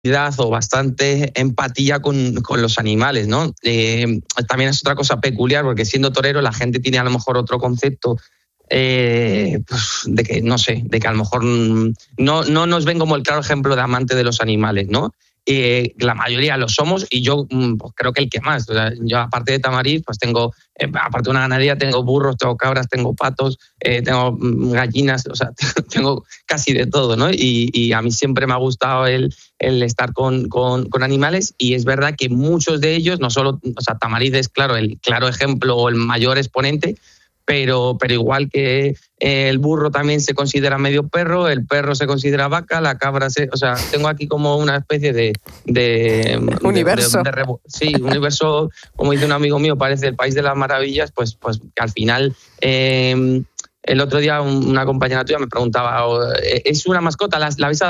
o bastante empatía con los animales, ¿no? También es otra cosa peculiar, porque siendo torero la gente tiene a lo mejor otro concepto pues de que, no sé, de que a lo mejor no nos ven como el claro ejemplo de amante de los animales, ¿no? La mayoría lo somos y yo pues creo que el que más. O sea, yo aparte de Tamariz, pues tengo, aparte de una ganadería, tengo burros, tengo cabras, tengo patos, tengo gallinas, o sea, tengo casi de todo, ¿no? Y a mí siempre me ha gustado el estar con animales, y es verdad que muchos de ellos, no solo, o sea, Tamariz es claro, el claro ejemplo o el mayor exponente, pero igual que el burro también se considera medio perro, el perro se considera vaca, la cabra o sea, tengo aquí como una especie de universo. Sí, universo, como dice un amigo mío, parece el país de las maravillas, pues que al final el otro día una compañera tuya me preguntaba, ¿es una mascota? ¿La habéis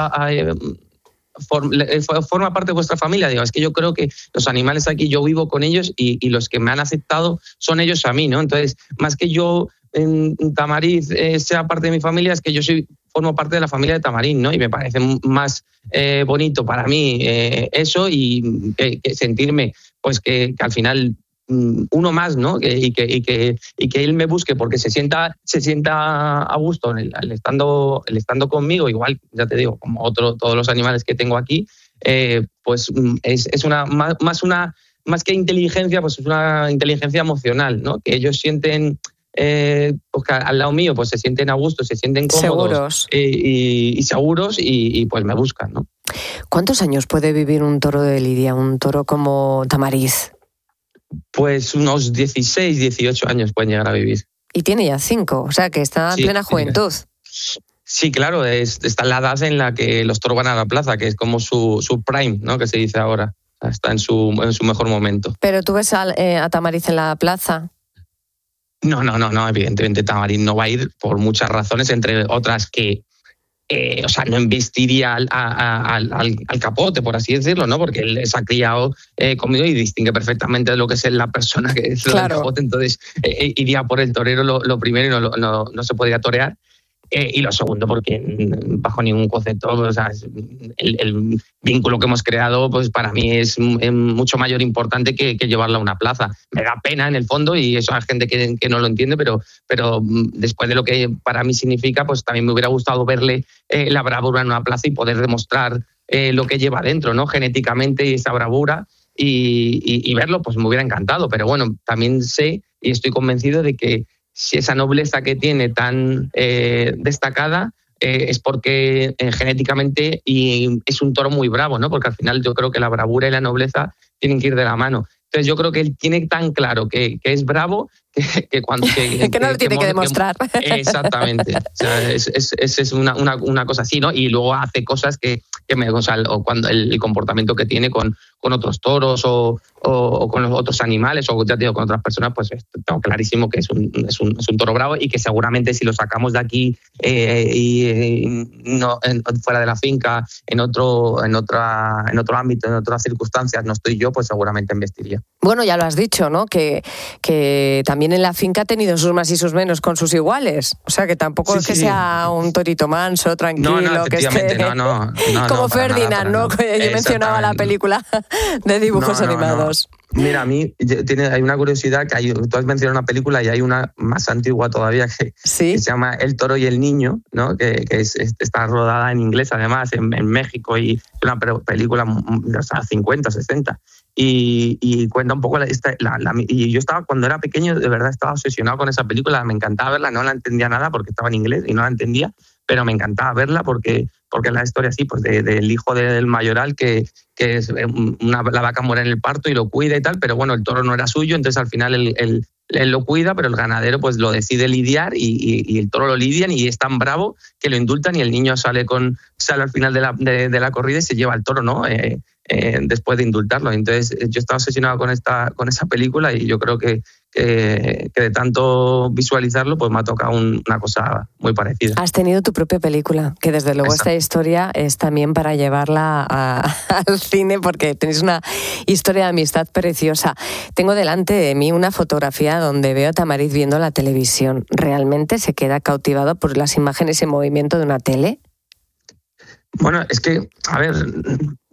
forma parte de vuestra familia? Digo, es que yo creo que los animales aquí, yo vivo con ellos y los que me han aceptado son ellos a mí, ¿no? Entonces, más que yo en Tamariz sea parte de mi familia, es que yo formo parte de la familia de Tamariz, ¿no? Y me parece más bonito para mí eso, y que sentirme pues que al final uno más, ¿no? Y que él me busque porque se sienta a gusto el estando conmigo, igual, ya te digo, como todos los animales que tengo aquí, pues es más que inteligencia, pues es una inteligencia emocional, ¿no? Que ellos sienten, pues que al lado mío pues se sienten a gusto, se sienten cómodos, seguros. Y seguros, y pues me buscan, ¿no? ¿Cuántos años puede vivir un toro de lidia, un toro como Tamariz? Pues unos 16, 18 años pueden llegar a vivir. Y tiene ya 5, o sea que está en plena juventud. Sí, claro, está en la edad en la que los toros van a la plaza, que es como su prime, ¿no? Que se dice ahora. Está en su mejor momento. ¿Pero tú ves a Tamariz en la plaza? No, evidentemente Tamariz no va a ir por muchas razones, entre otras que o sea, no embestiría al capote, por así decirlo, ¿no? Porque él se ha criado conmigo y distingue perfectamente de lo que es la persona que es el capote, entonces iría por el torero lo primero, y no se podría torear. Y lo segundo, porque bajo ningún concepto, o sea, el vínculo que hemos creado, pues para mí es mucho mayor importante que llevarla a una plaza. Me da pena en el fondo, y eso hay gente que no lo entiende, pero después de lo que para mí significa, pues también me hubiera gustado verle la bravura en una plaza y poder demostrar lo que lleva dentro, ¿no? Genéticamente, y esa bravura, y verlo, pues me hubiera encantado. Pero bueno, también sé y estoy convencido de que si esa nobleza que tiene tan destacada es porque genéticamente y es un toro muy bravo, ¿no? Porque al final yo creo que la bravura y la nobleza tienen que ir de la mano. Entonces yo creo que él tiene tan claro que es bravo que cuando... que no lo tiene que demostrar. Exactamente. O sea, es una cosa así, ¿no? Y luego hace cosas o cuando el comportamiento que tiene con otros toros o con los otros animales, o ya te digo, con otras personas, pues tengo clarísimo que es un toro bravo, y que seguramente si lo sacamos de aquí no fuera de la finca, en otro ámbito, en otras circunstancias, no estoy yo, pues seguramente embestiría. Bueno, ya lo has dicho, ¿no? Que también en la finca ha tenido sus más y sus menos con sus iguales. O sea, que tampoco es que sea un torito manso, tranquilo, que esté como Ferdinand, ¿no? Yo mencionaba la película de dibujos animados. Mira, a mí hay una curiosidad, que tú has mencionado una película y hay una más antigua todavía que se llama El toro y el niño, ¿no? Que está rodada en inglés, además, en México, y una película de los 50, 60. Y cuenta un poco y yo estaba, cuando era pequeño, de verdad estaba obsesionado con esa película, me encantaba verla, no la entendía nada porque estaba en inglés y no la entendía, pero me encantaba verla porque es la historia así, pues del hijo del mayoral que es la vaca muere en el parto y lo cuida y tal, pero bueno, el toro no era suyo, entonces al final él lo cuida, pero el ganadero pues lo decide lidiar, y el toro lo lidian, y es tan bravo que lo indultan, y el niño sale al final de la corrida y se lleva el toro, ¿no? Después de indultarlo. Entonces yo estaba obsesionado con esa película, y yo creo que de tanto visualizarlo pues me ha tocado una cosa muy parecida. Has tenido tu propia película, que desde luego esta historia es también para llevarla al cine, porque tenéis una historia de amistad preciosa. Tengo delante de mí una fotografía donde veo a Tamariz viendo la televisión. ¿Realmente se queda cautivado por las imágenes en movimiento de una tele? Bueno, es que, a ver,